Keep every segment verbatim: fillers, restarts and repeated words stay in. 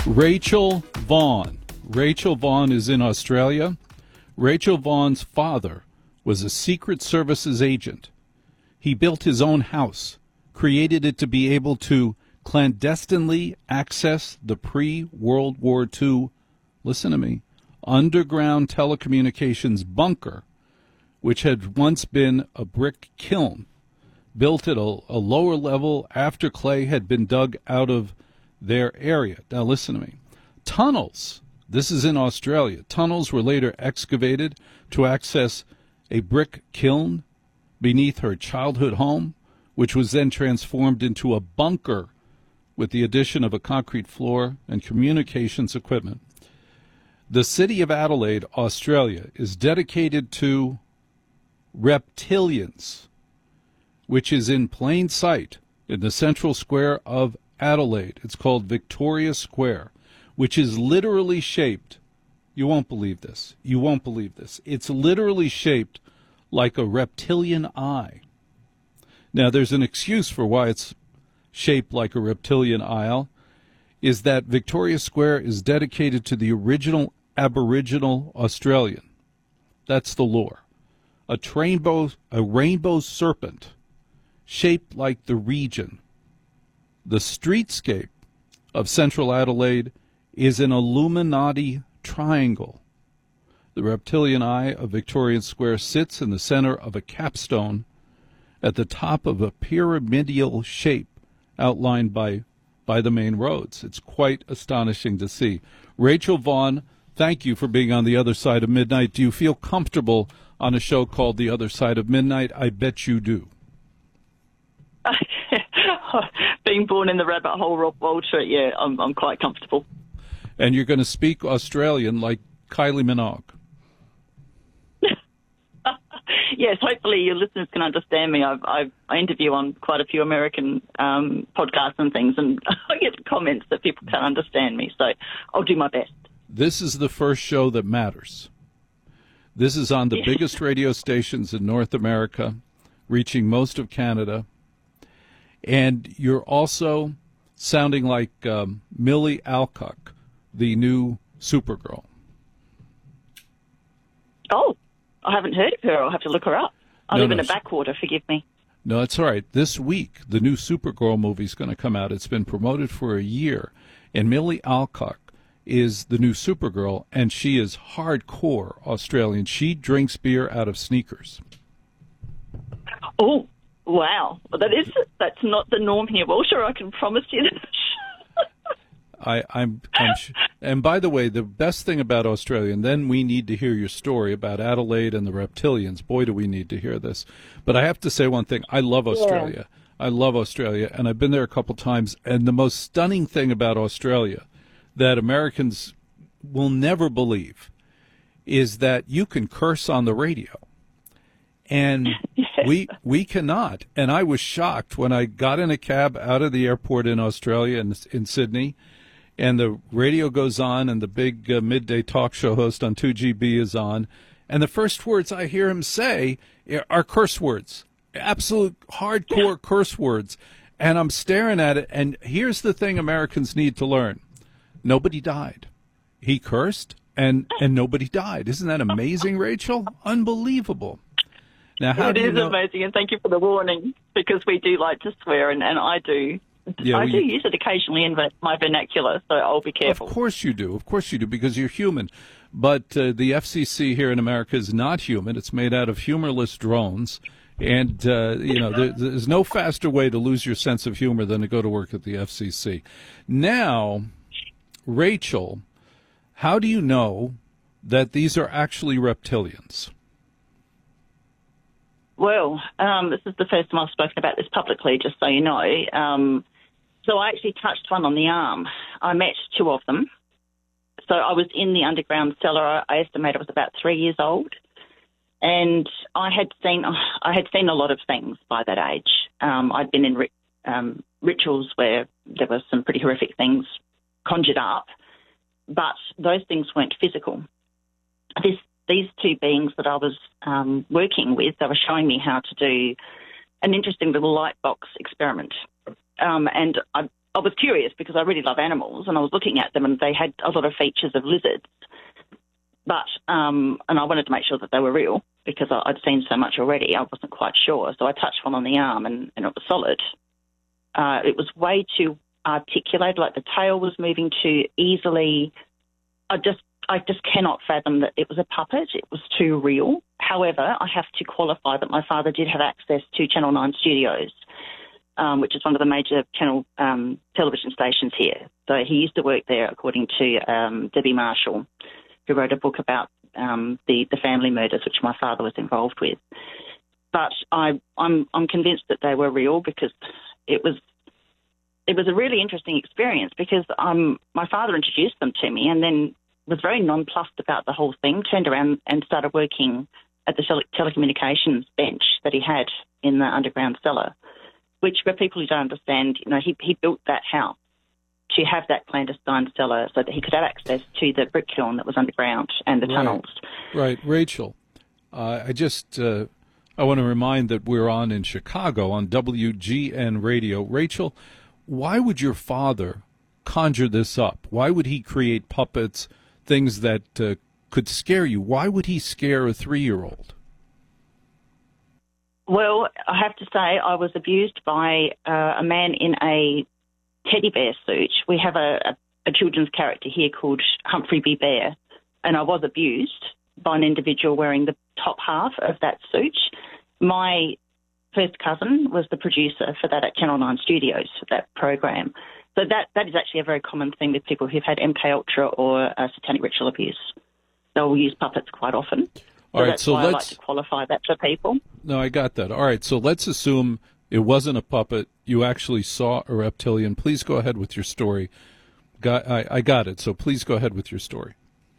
Rachel Vaughn. Rachel Vaughn is in Australia. Rachel Vaughn's father was a Secret Services agent. He built his own house, created it to be able to clandestinely access the pre-World War Two, listen to me, underground telecommunications bunker, which had once been a brick kiln, built at a, a lower level after clay had been dug out of their area. Now listen to me. Tunnels, this is in Australia, tunnels were later excavated to access a brick kiln beneath her childhood home, which was then transformed into a bunker with the addition of a concrete floor and communications equipment. The city of Adelaide, Australia, is dedicated to reptilians, which is in plain sight in the central square of Adelaide. It's called Victoria Square, which is literally shaped, you won't believe this, you won't believe this, it's literally shaped like a reptilian eye. Now, there's an excuse for why it's shaped like a reptilian eye, is that Victoria Square is dedicated to the original Aboriginal Australian. That's the lore. A rainbow, a rainbow serpent shaped like the region. The streetscape of central Adelaide is an Illuminati triangle. The reptilian eye of Victoria Square sits in the center of a capstone at the top of a pyramidal shape outlined by, by the main roads. It's quite astonishing to see. Rachel Vaughn, thank you for being on the other side of midnight. Do you feel comfortable on a show called The Other Side of Midnight? I bet you do. Being born in the rabbit hole, Rob Walter, yeah, I'm, I'm quite comfortable. And you're going to speak Australian like Kylie Minogue. Yes, hopefully your listeners can understand me. I've, I've, I interview on quite a few American um, podcasts and things, and I get comments that people can't understand me, so I'll do my best. This is the first show that matters. This is on the biggest radio stations in North America, reaching most of Canada. And you're also sounding like um, Millie Alcock, the new Supergirl. Oh, I haven't heard of her. I'll have to look her up. I no, live no, in a she... backwater, forgive me. No, it's all right. This week, the new Supergirl movie is going to come out. It's been promoted for a year. And Millie Alcock is the new Supergirl, and she is hardcore Australian. She drinks beer out of sneakers. Oh, wow. Well, that is, that's not the norm here, Walter. I can promise you that. I, I'm, I'm sh- and by the way, the best thing about Australia, and then we need to hear your story about Adelaide and the reptilians. Boy, do we need to hear this. But I have to say one thing. I love Australia. Yeah. I love Australia, and I've been there a couple times. And the most stunning thing about Australia that Americans will never believe is that you can curse on the radio. And we we cannot. And I was shocked when I got in a cab out of the airport in Australia, in, in Sydney, and the radio goes on, and the big uh, midday talk show host on two G B is on, and the first words I hear him say are curse words, absolute hardcore curse words. And I'm staring at it, and here's the thing Americans need to learn. Nobody died. He cursed, and, and nobody died. Isn't that amazing, Rachel? Unbelievable. Now, how it do you is know? Amazing, and thank you for the warning, because we do like to swear, and, and I do. Yeah, I well, do you... use it occasionally in my vernacular, so I'll be careful. Of course you do. Of course you do, because you're human. But uh, the F C C here in America is not human. It's made out of humorless drones. And, uh, you know, there, there's no faster way to lose your sense of humor than to go to work at the F C C. Now, Rachel, how do you know that these are actually reptilians? Well, um, this is the first time I've spoken about this publicly, just so you know. Um, so I actually touched one on the arm. I met two of them. So I was in the underground cellar. I estimate I was about three years old. And I had seen I had seen a lot of things by that age. Um, I'd been in ri- um, rituals where there were some pretty horrific things conjured up, but those things weren't physical. This These two beings that I was um, working with, they were showing me how to do an interesting little light box experiment. Um, and I, I was curious because I really love animals, and I was looking at them, and they had a lot of features of lizards. But, um, and I wanted to make sure that they were real because I, I'd seen so much already. I wasn't quite sure. So I touched one on the arm and, and it was solid. Uh, it was way too articulated, like the tail was moving too easily. I just, I just cannot fathom that it was a puppet. It was too real. However, I have to qualify that my father did have access to Channel nine Studios, um, which is one of the major channel um, television stations here. So he used to work there, according to um, Debbie Marshall, who wrote a book about um, the, the family murders, which my father was involved with. But I, I'm, I'm convinced that they were real because it was it was a really interesting experience because um, my father introduced them to me and then was very nonplussed about the whole thing, turned around and started working at the tele- telecommunications bench that he had in the underground cellar, which for people who don't understand, you know, he, he built that house to have that clandestine cellar so that he could have access to the brick kiln that was underground and the right. tunnels. Right. Rachel, uh, I just uh, I want to remind that we're on in Chicago on W G N Radio. Rachel, why would your father conjure this up? Why would he create puppets, things that uh, could scare you? Why would he scare a three-year-old? Well, I have to say I was abused by uh, a man in a teddy bear suit. We have a, a, a children's character here called Humphrey B. Bear, and I was abused by an individual wearing the top half of that suit. My first cousin was the producer for that at Channel nine Studios, for that program. So that, that is actually a very common thing with people who've had M K Ultra or uh, satanic ritual abuse. They'll use puppets quite often. So All right, that's so why let's, I like to qualify that for people. No, I got that. All right, so let's assume it wasn't a puppet. You actually saw a reptilian. Please go ahead with your story. Got, I, I got it, so please go ahead with your story.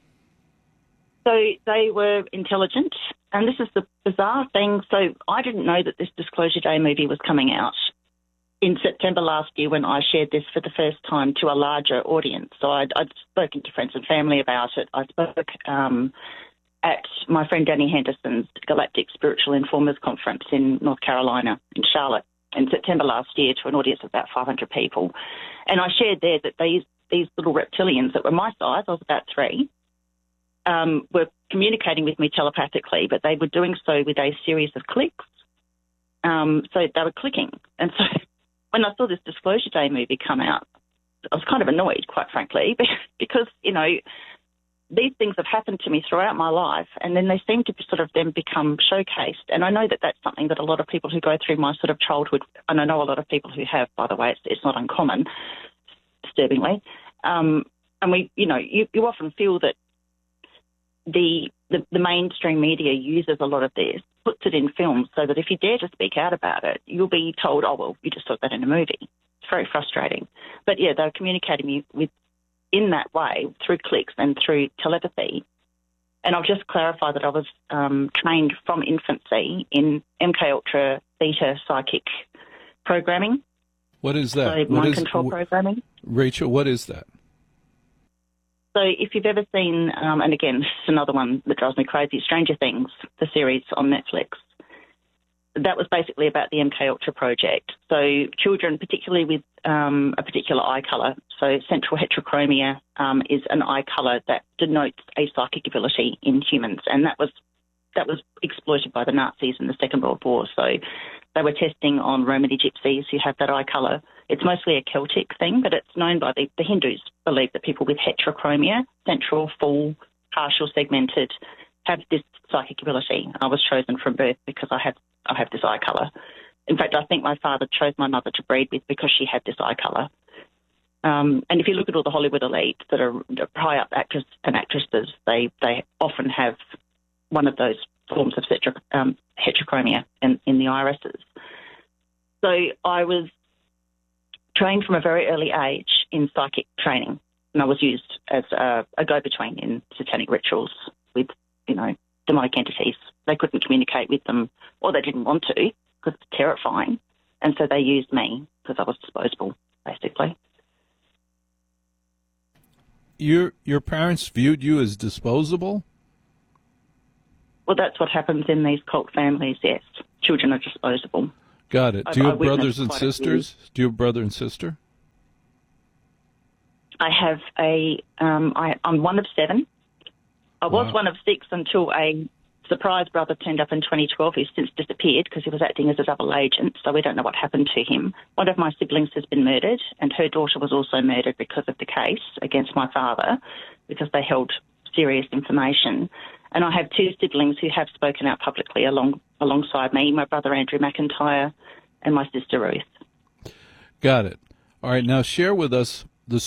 So they were intelligent, and this is the bizarre thing. So I didn't know that this Disclosure Day movie was coming out in September last year when I shared this for the first time to a larger audience. So I'd, I'd spoken to friends and family about it. I spoke um, at my friend Danny Henderson's Galactic Spiritual Informers Conference in North Carolina, in Charlotte, in September last year to an audience of about five hundred people. And I shared there that these, these little reptilians that were my size, I was about three, um, were communicating with me telepathically, but they were doing so with a series of clicks. Um, so they were clicking. And so when I saw this Disclosure Day movie come out, I was kind of annoyed, quite frankly, because, you know, these things have happened to me throughout my life, and then they seem to sort of then become showcased. And I know that that's something that a lot of people who go through my sort of childhood, and I know a lot of people who have, by the way, it's, it's not uncommon, disturbingly. Um, and we, you know, you, you often feel that the, the the mainstream media uses a lot of this, puts it in films so that if you dare to speak out about it, you'll be told, oh, well, you just saw that in a movie. It's very frustrating. But, yeah, they're communicating with in that way through clicks and through telepathy. And I'll just clarify that I was um, trained from infancy in M K Ultra Theta psychic programming. What is that? So what mind is, control wh- programming. Rachel, what is that? So if you've ever seen, um, and again, this is another one that drives me crazy, Stranger Things, the series on Netflix, that was basically about the M K Ultra project. So children, particularly with um, a particular eye colour, so central heterochromia um, is an eye colour that denotes a psychic ability in humans, and that was that was exploited by the Nazis in the Second World War. So they were testing on Romany gypsies who have that eye colour. It's mostly a Celtic thing, but it's known by the, the Hindus believe that people with heterochromia, central, full, partial, segmented, have this psychic ability. I was chosen from birth because I had I have this eye colour. In fact, I think my father chose my mother to breed with because she had this eye colour. Um, and if you look at all the Hollywood elites that are high up actors and actresses, they, they often have one of those forms of cetro, um, heterochromia in, in the irises. So I was trained from a very early age in psychic training, and I was used as a, a go-between in satanic rituals with, you know, demonic entities. They couldn't communicate with them, or they didn't want to because it's terrifying, and so they used me because I was disposable, basically. Your your parents viewed you as disposable? Well, that's what happens in these cult families, yes. Children are disposable. Got it. Do you I, have I brothers and quite a few. sisters? Do you have a brother and sister? I have a, um, I, I'm one of seven. I was Wow. one of six until a surprise brother turned up in twenty twelve. He's since disappeared because he was acting as a double agent, so we don't know what happened to him. One of my siblings has been murdered, and her daughter was also murdered because of the case against my father, because they held serious information. And I have two siblings who have spoken out publicly along alongside me, my brother Andrew McIntyre and my sister Ruth. Got it. All right, now share with us